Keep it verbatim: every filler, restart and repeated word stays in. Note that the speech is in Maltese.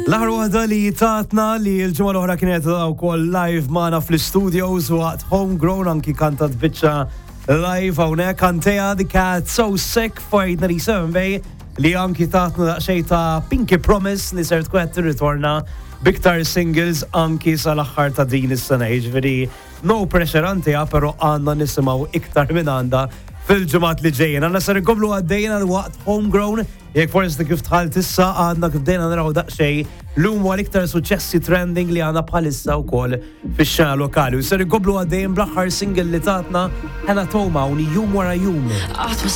L-aħħar waħda li tatna li l-ġimgħa l-oħra kienet wkoll live magħna fl-studios waqt Homegrown anki kantat biċċa live hawnhekk Antea the Cat So Sick fajt ninety-seven Bay li anki tatna daqsxejn ta' Pinky Promise li ser tkun tirritorna biktar singles anki sal-aħħar ta' din is-sena. Jiġifieri no pressure Antea, però għandna nisimgħu iktar minn għandha fil-ġimgħat li ġejjin. Għandna ser inkomplu għaddejna waqt Homegrown. Jek forsi kif tħalt issa għandna kif dejna naraw daqsxejn l-hum għal iktar suċessi trending li għandna bħalissa wkoll fix-xena lokali. U ser inkomplu għaddejn bl-aħħar single li tatna Hannah Toma u Jum Wara Jum.